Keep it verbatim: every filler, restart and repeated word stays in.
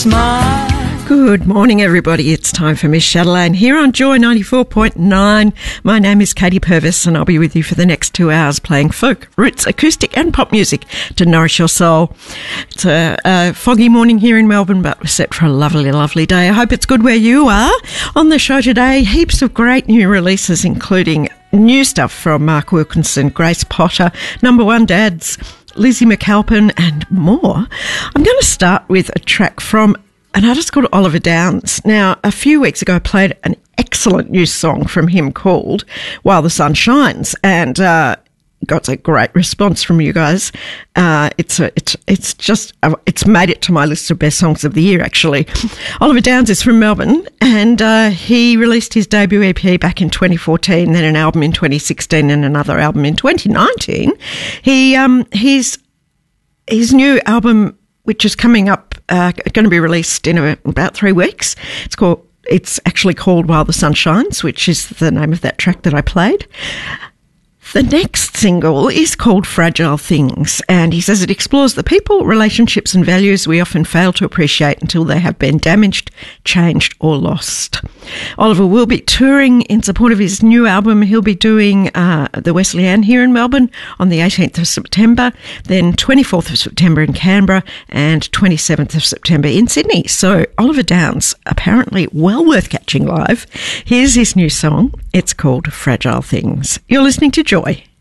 smile. Good morning, everybody. It's time for Miss Chatelaine here on Joy ninety-four point nine. My name is Katie Purvis, and I'll be with you for the next two hours playing folk, roots, acoustic and pop music to nourish your soul. It's a, a foggy morning here in Melbourne, but we're set for a lovely, lovely day. I hope it's good where you are. On the show today, heaps of great new releases, including new stuff from Mark Wilkinson, Grace Potter, Number One Dads, Lizzie McAlpin, and more. I'm going to start with a track from an artist called Oliver Downs. Now, a few weeks ago, I played an excellent new song from him called While the Sun Shines, and uh, got a great response from you guys. Uh, it's a, it's it's just uh, it's made it to my list of best songs of the year. Actually, Oliver Downs is from Melbourne, and uh, he released his debut E P back in twenty fourteen, then an album in twenty sixteen, and another album in twenty nineteen. He um his his new album, which is coming up, uh, going to be released in a, about three weeks. It's called. It's actually called While the Sun Shines, which is the name of that track that I played. The next single is called Fragile Things, and he says it explores the people, relationships and values we often fail to appreciate until they have been damaged, changed or lost. Oliver will be touring in support of his new album. He'll be doing uh, the Wesleyan here in Melbourne on the eighteenth of September, then twenty-fourth of September in Canberra and twenty-seventh of September in Sydney. So Oliver Downs, apparently well worth catching live. Here's his new song. It's called Fragile Things. You're listening to Joy.